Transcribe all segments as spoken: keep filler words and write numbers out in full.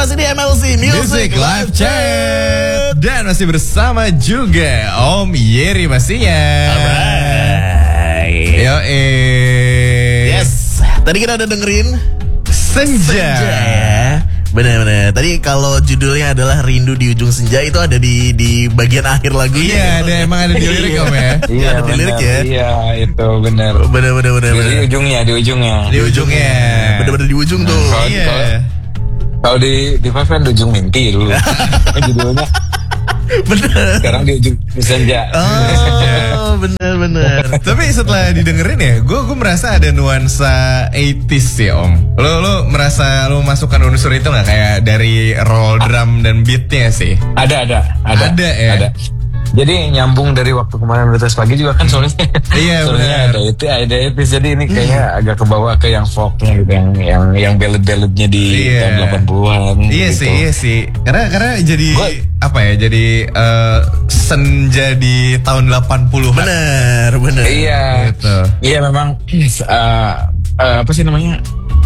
masih di M L C Music, Music Live Chat. Dan masih bersama juga Om Yeri pastinya. Alright. Yo eh. Yes. Tadi kita udah dengerin Senja, Senja ya. Benar-benar. Tadi kalau judulnya adalah Rindu di Ujung Senja, itu ada di di bagian akhir lagunya. Iya, ada emang ada di lirik Om ya. Iya, ada di lirik ya. Iya, itu benar. Benar-benar benar. Di ujungnya, di ujungnya. Di ujungnya. Benar-benar di ujung tuh. Kalau Iya. kalau di di Five kan di ujung mimpi dulu. Judulnya. Bener. Sekarang di ujung senja. Oh, bener-bener. Tapi setelah didengerin ya, gue gue merasa ada nuansa delapan puluh ya Om. Lo lo merasa lo masukkan unsur itu nggak, kayak dari roll drum dan beatnya sih? Ada, ada, ada. Ada ya? Ada. Jadi nyambung dari waktu kemarin Betas Pagi juga kan soalnya. Iya, soalnya benar. ada itu, ada itu. Jadi ini kayaknya hmm. agak kebawa ke yang folknya gitu, yang yang yang ballad-balladnya di Iya. tahun delapan puluhan. Iya gitu. sih, iya sih. Karena karena jadi Gua, apa ya? Jadi uh, senja di tahun delapan puluhan. Bener, bener. Iya. Gitu. Iya memang uh, uh, apa sih namanya?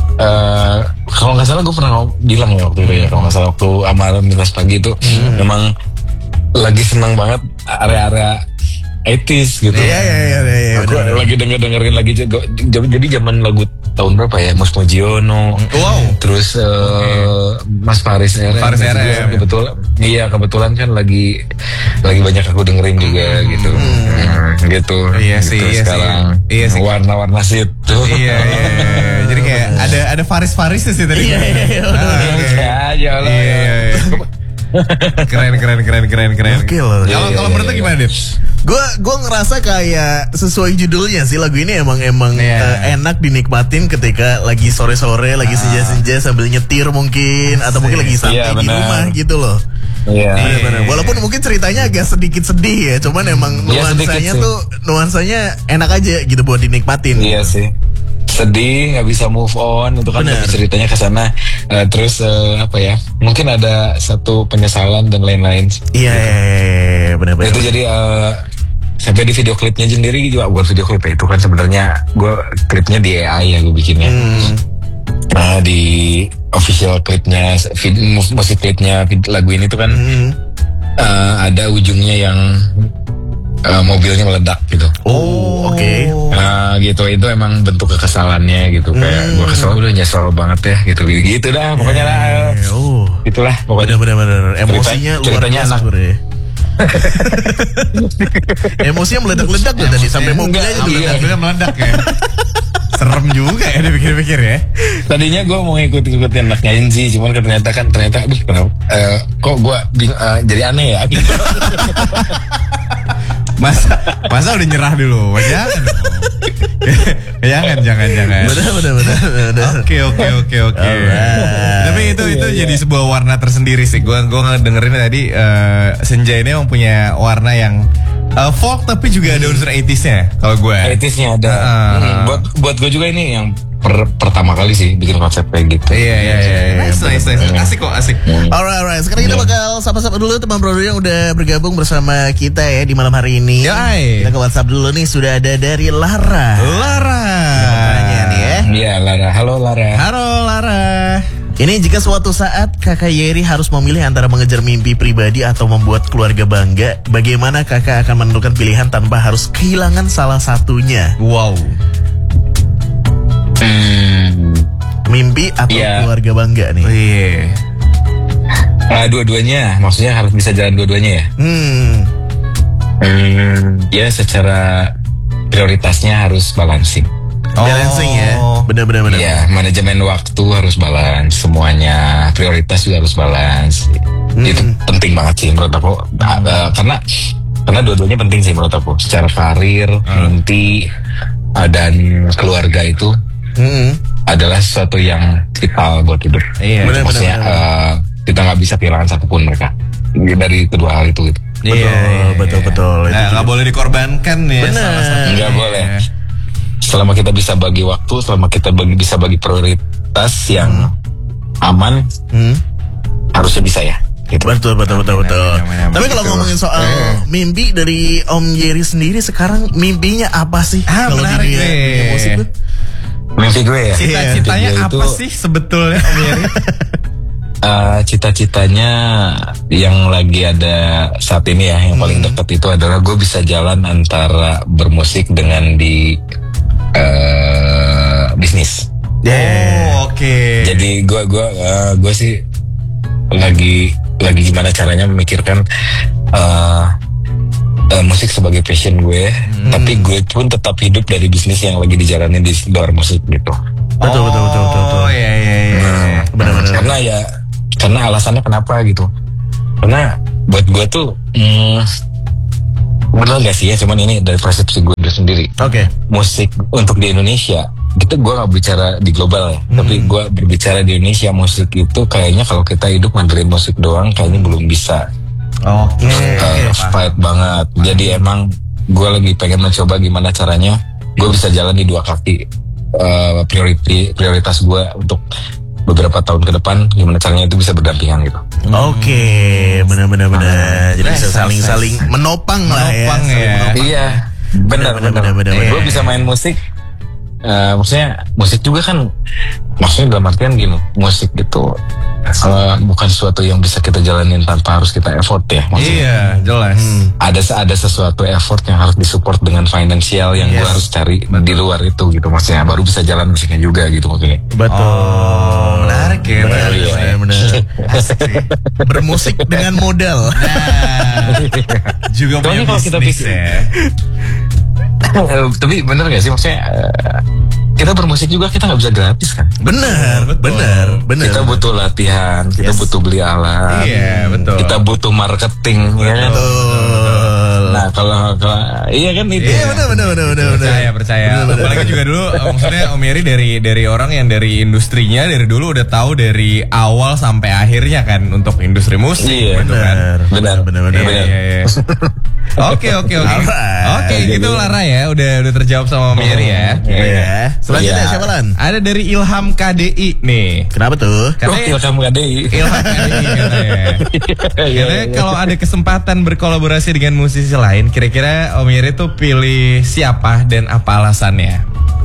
Uh, kalau nggak salah gue pernah bilang ya waktu itu ya, kalau nggak salah waktu amalan Betas Pagi itu hmm. memang lagi senang banget area-area delapan puluh gitu. Iya, iya, iya, iya. Aku bener, lagi denger-dengerin lagi juga. Jadi zaman lagu tahun berapa ya? Mas Mojiono. Wow. Terus uh, okay. Mas Faris R M. Faris R M. Kebetulan, iya kebetulan kan lagi lagi banyak aku dengerin juga gitu. Hmm. Hmm, gitu. Iya sih, gitu iya sekarang. sih. Iya sih. Warna-warna situ. Iya, iya, iya. Jadi kayak ada ada Faris-Farisnya sih tadi. Iya, iya, iya. Ya, ya Allah. Iya, iya, iya. Keren, keren, keren, keren, keren. Oke loh. Kalau Iya, kalau iya, menurut lu iya. gimana, Dit? Gue gue ngerasa kayak sesuai judulnya sih, lagu ini emang emang Yeah. eh, enak dinikmatin ketika lagi sore-sore, lagi senja-senja sambil nyetir mungkin, atau mungkin lagi santai Iya, di benar. rumah gitu loh. Iya. Bener-bener. Walaupun mungkin ceritanya agak sedikit sedih ya, cuman emang Iya, sedikit nuansanya sih. tuh nuansanya enak aja gitu buat dinikmatin. Iya sih. Sedih, nggak bisa move on, itu kan Benar. tapi ceritanya ke sana. Uh, terus uh, apa ya? Mungkin ada satu penyesalan dan lain-lain. Iya, iya, iya, benar-benar. Itu jadi uh, sampai di video klipnya sendiri juga, bukan video klip ya, itu kan sebenarnya gue klipnya di A I ya gue bikinnya. Hmm. Nah di official klipnya, vid- mus- musik klipnya vid- lagu ini tuh kan Hmm. uh, ada ujungnya yang uh, mobilnya meledak gitu. Oh, oke. Okay. Nah gitu, itu emang bentuk kekesalannya gitu. Kayak Hmm. gue kesel, udah nyesel banget ya gitu. Gitu dah pokoknya lah. Eh, oh. Itulah pokoknya. Bener-bener emosinya Cerita- luar ceritanya biasa enak. sebenarnya. Emosinya meledak-ledak tuh tadi sampai mobil aja tuh Iya. meledak. Mobilnya meledak ya. Serem juga ya dipikir-pikir ya. Tadinya gue mau ngikut-ngikutin anaknya sih, cuman kan ternyata kan ternyata aduh kenapa eh, kok gue bing- eh, jadi aneh ya gitu. Masa masa udah nyerah dulu. Jangan dong. Jangan, jangan, jangan. Bener, bener, bener, bener. Oke, oke, oke, oke. Alright. Tapi itu itu Iya, jadi iya. sebuah warna tersendiri sih. Gua gua dengerin tadi eh, Senja ini emang punya warna yang eh, folk tapi juga ada unsur delapan puluh-nya kalau gue. Etisnya ada. Ah. Hmm, buat buat gue juga ini yang per, pertama kali sih bikin konsep kayak gitu. Iya, iya, iya. Nice, nice, nice. Asik kok, asik. Alright, alright. Sekarang kita Iya. bakal sapa-sapa dulu teman bro yang udah bergabung bersama kita ya di malam hari ini. Yoi. Kita ke WhatsApp dulu nih, sudah ada dari Lara. Lara. Tanya nih ya. Iya Lara, halo Lara. Halo Lara. Ini jika suatu saat kakak Yeri harus memilih antara mengejar mimpi pribadi atau membuat keluarga bangga, bagaimana kakak akan menentukan pilihan tanpa harus kehilangan salah satunya? Wow. Hmm, Mimpi atau Iya. keluarga bangga nih? Iya. ah, dua-duanya, maksudnya harus bisa jalan dua-duanya ya. Hmm. Hmm, ya secara prioritasnya harus balancing. Balancing ya. Bener-bener bener. Iya, manajemen waktu harus balance, semuanya prioritas juga harus balance. Hmm. Itu penting banget sih menurut aku. Nah, eh, karena karena dua-duanya penting sih menurut aku. Secara karir, mimpi, eh, dan keluarga itu Hmm. adalah sesuatu yang vital buat hidup. Iya. Bener, Maksudnya bener, bener. eh, kita nggak bisa kehilangan satupun mereka dari kedua hal itu gitu. Betul, betul, betul. Itu Nah, juga. nggak boleh dikorbankan ya. Bener. salah satunya. Nggak boleh. Selama kita bisa bagi waktu, selama kita bagi, bisa bagi prioritas yang aman, Hmm. harusnya bisa ya. Gitu. Betul, betul, betul, Amin, betul. amin, amin, amin. Tapi kalau Betul. ngomongin soal mimpi dari Om Yeri sendiri sekarang, mimpinya apa sih? Ah, kalau di menarik dunia nih. musik tuh? Mimpi gue ya. Cita-citanya Mimpi gue apa itu- sih sebetulnya Om Yeri? uh, cita-citanya yang lagi ada saat ini ya, yang paling dekat itu adalah gue bisa jalan antara bermusik dengan di uh, bisnis. Oh, oke. Okay. Jadi gue gue uh, gue sih lagi lagi gimana caranya memikirkan uh, uh, musik sebagai passion gue, hmm. tapi gue pun tetap hidup dari bisnis yang lagi dijalanin di luar musik gitu. Betul, betul, betul, betul, betul. Oh iya iya iya. Nah, benar-benar. Karena ya karena alasannya kenapa gitu. Karena buat gue tuh hmm, benar gak sih ya, cuman ini dari persepsi gue sendiri. Oke. Okay. Musik untuk di Indonesia, kita gue gak bicara di global ya, hmm. tapi gue berbicara di Indonesia, musik itu kayaknya kalau kita hidup ngandelin musik doang kayaknya belum bisa. Oke. Okay. Uh, fight banget. Hmm. Jadi emang gue lagi pengen mencoba gimana caranya gue bisa jalan di dua kaki. Uh, prioriti, prioritas gue untuk beberapa tahun ke depan gimana caranya itu bisa berdampingan gitu. Oke, okay, benar-benar benar. Jadi bisa saling-saling menopang lah ya. Menopang ya. Iya, benar benar. Gue bisa main musik. Uh, maksudnya musik juga kan, maksudnya dalam artian gini, musik itu uh, bukan sesuatu yang bisa kita jalanin tanpa harus kita effort ya. Maksudnya. Iya, jelas. Hmm, ada ada sesuatu effort yang harus disupport dengan finansial yang yes. gue harus cari Betul. Di luar itu gitu, maksudnya baru bisa jalan musiknya juga gitu maksudnya. Betul. Oh, menarik ya. Benar, ya, benar, benar. Bermusik dengan modal. Nah, juga punya bisnis ya. Tapi bener gak sih maksudnya uh, kita bermusik juga kita nggak bisa gratis kan? Bener, bener, bener. Kita butuh latihan, kita yes. butuh beli alat, iya betul. Kita butuh marketing, betul. Ya kan? Nah kalau, kalau iya kan itu. Iya bener, bener, bener, bener. Percaya, percaya. Bener, bener. Apalagi juga dulu, maksudnya Om Yeri dari dari orang yang dari industrinya dari dulu udah tahu dari awal sampai akhirnya kan untuk industri musik, iya, gitu bener, kan? Benar, benar, benar. Iya, iya, iya. Oke, oke, oke. Oke, gitu Lara ya, udah udah terjawab sama Om Yeri ya. Iya. Selanjutnya iya. siapa Lan? Ada dari Ilham K D I nih. Kenapa tuh? Karena oh, Ilham K D I. Ilham K D I katanya. Karena kalau ada kesempatan berkolaborasi dengan musisi lain, kira-kira Om Yeri tuh pilih siapa dan apa alasannya?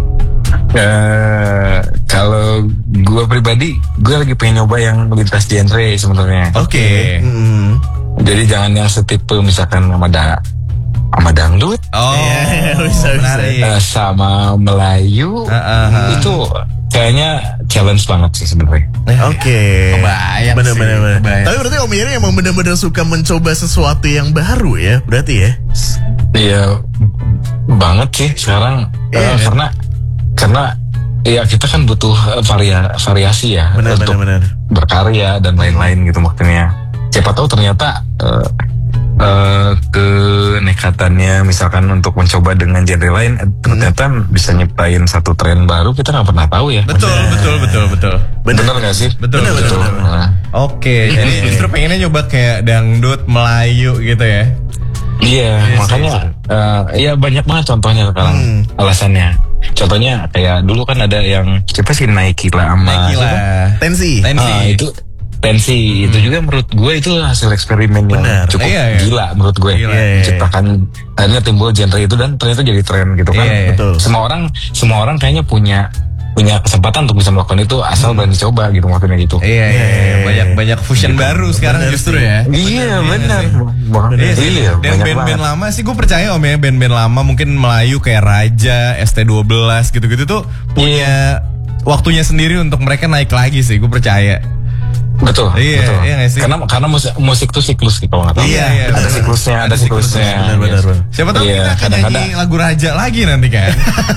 Uh, kalau gue pribadi, gue lagi pengen nyoba yang lintas genre sebenarnya. Oke. Okay. Mm-hmm. Jadi jangan yang setipe misalkan sama da sama dangdut, oh, yeah, bisa, bisa. Uh, sama Melayu, uh, uh, uh. itu kayaknya challenge banget sih sebenarnya. Oke. Okay. Kebayang bener, sih. Bener, bener. Tapi berarti Om Yeri emang bener-bener suka mencoba sesuatu yang baru ya, berarti ya? Iya banget sih sekarang, yeah, uh, kan? karena karena ya kita kan butuh varia, variasi ya bener, untuk bener, bener. berkarya dan lain-lain gitu maksudnya. Siapa tahu ternyata uh, uh, kenekatannya misalkan untuk mencoba dengan genre lain hmm. ternyata bisa nyiptain satu tren baru, kita nggak pernah tahu ya. Betul, bener. betul, betul, betul. Bener nggak sih? Betul, betul. betul. betul. Nah. Oke, jadi justru pengennya nyoba kayak dangdut Melayu gitu ya. Iya, yes, makanya yes. Uh, ya banyak banget contohnya sekarang hmm. alasannya. Contohnya kayak dulu kan ada yang siapa sih Nike lah sama Nike lah. Tensi. Tensi. Ah, itu Tensi hmm. itu juga menurut gue itu hasil eksperimen yang Bener. cukup iya, iya. gila menurut gue. Gila, iya, iya. Menciptakan akhirnya timbul genre itu dan ternyata jadi tren gitu kan. Iya, iya. Betul. Semua orang semua orang kayaknya punya punya kesempatan untuk bisa melakukan itu asal hmm. berani coba gitu maksudnya gitu. Iya, iya, iya. Banyak banyak fusion gitu. Baru sekarang bener justru ya. Iya benar. Iya, iya. Dan band-band lama sih gue percaya Om ya, band-band lama mungkin Melayu kayak Raja, S T dua belas gitu-gitu tuh punya yeah. waktunya sendiri untuk mereka naik lagi sih, gue percaya. Betul, iya, betul. Iya sih? Karena karena musik, musik tuh siklus gitu kalau nggak tahu. Iya, iya, ada bener. siklusnya, ada siklusnya. Benar, benar, benar. Siapa tahu iya, kita akan nyanyi lagu Raja lagi nanti kan?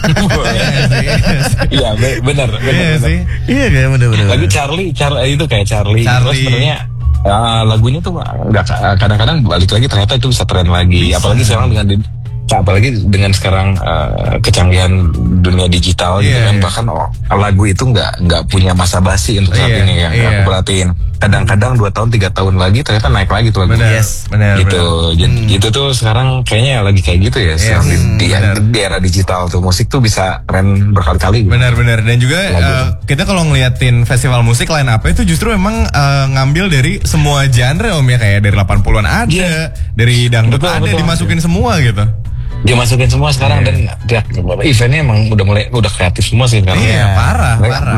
Iya, benar, benar. Iya sih. Iya kayak benar-benar. Lagu Charlie, Charlie itu kayak Charlie. Charlie. Terus sebenarnya uh, lagunya tuh nggak kadang-kadang balik lagi ternyata itu bisa tren lagi. Bisa. Apalagi sekarang dengan apalagi dengan sekarang uh, kecanggihan dunia digital yeah, gitu kan yeah. bahkan oh, lagu itu nggak nggak punya masa basi untuk saat yeah, ini yang yeah. aku perhatiin. Kadang-kadang dua tahun tiga tahun lagi ternyata naik lagi tuh lagu. Bener, yes, bener, gitu. Bener. Jadi hmm. itu tuh sekarang kayaknya lagi kayak gitu ya. Yes, di, di, di era digital tuh musik tuh bisa tren berkali-kali. Gitu. Benar-benar dan juga uh, kita kalau ngeliatin festival musik lain apa itu justru emang uh, ngambil dari semua genre Om ya, kayak dari delapan puluhan ada, yeah. dari dangdut betul, ada betul, dimasukin betul. semua gitu. Dia masukin semua sekarang yeah. dan dia, eventnya emang udah mulai udah kreatif semua sih sekarang. Iya, yeah, parah, mereka, parah. Mereka,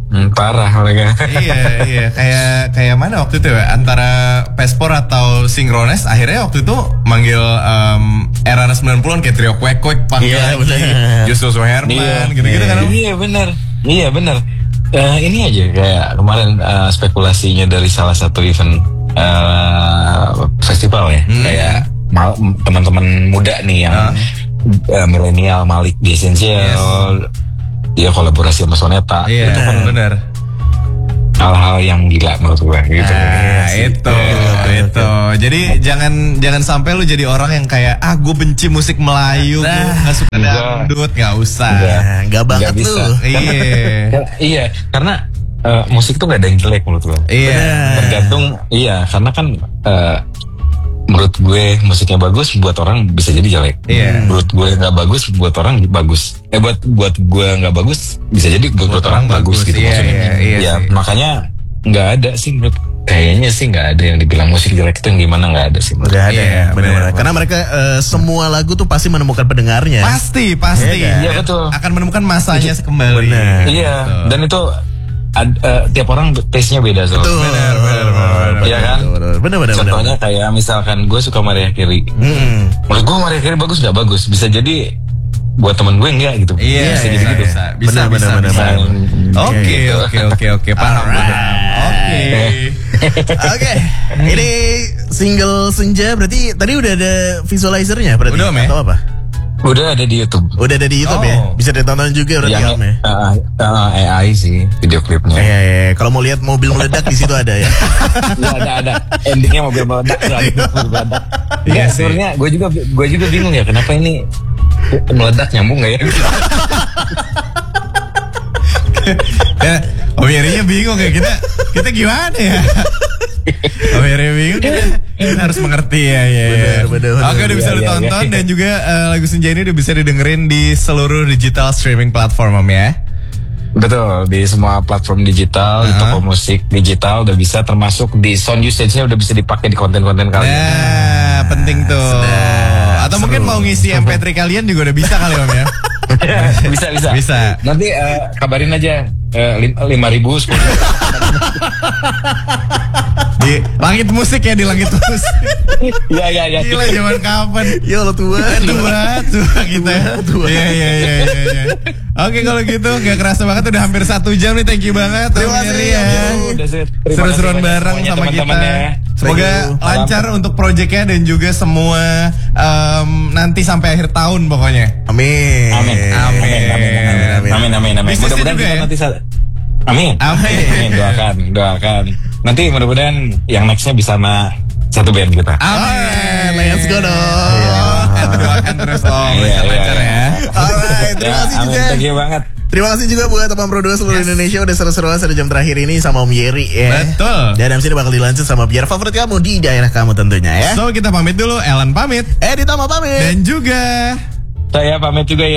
Hmm, parah mereka. Iya iya kayak kayak mana waktu itu ya antara Pespor atau Synchronize akhirnya waktu itu manggil um, era sembilan puluhan kayak Trio Kwek Kwek panggil Iya, lagi bener. Justus Herman Iya. gitu-gitu kan. Iya benar, iya benar. Eh, ini aja kayak kemarin eh, spekulasinya dari salah satu event eh, festival ya, Hmm. kayak mal- teman-teman muda nih yang Ah. eh, milenial Malik di Essential, dia kolaborasi sama Soneta, Iya itu kan benar. hal-hal yang gila menurut gue gitu. Nah, itu, itu. Jadi jangan jangan sampai lu jadi orang yang kayak ah gue benci musik Melayu, gue nggak suka Enggak. dangdut, nggak usah. Enggak. Nah, nggak banget Nggak bisa. lu. Iya, Karena- iya, karena eh, musik tuh gak ada yang jelek menurut gue. iya. Tergantung, iya, karena kan eh, menurut gue musiknya bagus buat orang bisa jadi jelek. Iya. Menurut gue nggak bagus buat orang bagus. Eh buat buat gue nggak bagus bisa jadi buat, buat orang bagus, gitu iya, maksudnya. iya, iya ya sih. makanya nggak ada sih menurut kayaknya sih nggak ada yang dibilang musik jelek itu yang gimana nggak ada sih. menurut Udah ada Iya, ya, benar-benar. benar. Karena mereka eh, semua lagu tuh pasti menemukan pendengarnya. Pasti, pasti. Iya kan? Iya, betul. Akan menemukan masanya kembali. Benar. Iya, Gitu. dan itu ad- eh, tiap orang taste-nya beda soalnya. Betul. Benar, benar, benar, Iya kan? Benar, benar, benar. Contohnya kayak misalkan gue suka Maria Carey. Hmm. Menurut gue Maria Carey bagus nggak bagus, bisa jadi buat temen gue enggak gitu. Iya, bisa iya, jadi gitu. bisa, bisa, Benar, bisa, benar, bisa. benar, benar. Oke, Gitu. oke, oke, oke, paham. Oke. Oke, ini single Senja berarti tadi udah ada visualizernya berarti Udah, Om, ya? atau apa? Udah ada di YouTube. Udah ada di YouTube Oh. ya? Bisa ditonton juga berarti Yang Om ya? uh, uh, A I sih video klipnya. Eh, eh, eh, kalau mau lihat mobil meledak di situ ada ya. Ya, ada ada endingnya mobil meledak. Mobil meledak. Iya Iya sih. sebenarnya gue juga gue juga bingung ya kenapa ini meledak nyambung nggak ya? Ya, Om Yerinya bingung ya kita kita gimana ya? Om Yeri bingung kita, kita harus mengerti ya ya. ya. Benar, benar, benar. Oke udah bisa Iya, iya, ditonton iya. dan juga eh, lagu Senja ini udah bisa didengerin di seluruh digital streaming platform Om ya. Betul, di semua platform digital, di toko musik digital udah bisa, termasuk di sound usage-nya udah bisa dipakai di konten-konten kalian. Nah, penting tuh. Atau seru. mungkin mau ngisi M P tiga kalian juga udah bisa kali Om ya. bisa bisa. Bisa. Nanti eh, kabarin aja eh, lim- lima ribu sepuluh. Di langit musik ya, di langit musik. Iya iya iya. Gila zaman kapan? Ya Allah tua. Tua, tua kita. Iya, iya, iya, iya, iya. Oke kalau gitu gak kerasa banget udah hampir satu jam nih. Thank you banget Terima Om kasih, Yeri ya. Om. Udah, Zed. Terima Seru-seruan kasih banyak bareng semuanya, sama kita. teman-teman ya. Semoga Thank you. lancar untuk proyeknya dan juga semua em, nanti sampai akhir tahun pokoknya. Amin. Amin. Amin. Amin. Amin. Amin. Amin. Amin. Amin. Bisnisnya Mudah-mudahan juga kita ya? nanti sa- Amin. Amin. Amin. Doakan, doakan. Nanti mudah-mudahan yang nextnya bisa sama satu band kita. Amin. Let's go dong. Eh, doakan terus Om. Iya, Lancar iya, ya. Alright, terima Ya, kasih amin. juga. Thank you banget. Terima kasih juga buat teman Pro dua seluruh Indonesia udah seru-seruan pada jam terakhir ini sama Om Yeri ya. Betul. Dan abis ini bakal dilanjut sama biar favorit kamu di daerah kamu tentunya ya. So kita pamit dulu. Ellen pamit. Eh ditambah pamit. Dan juga Saya pamit juga ya.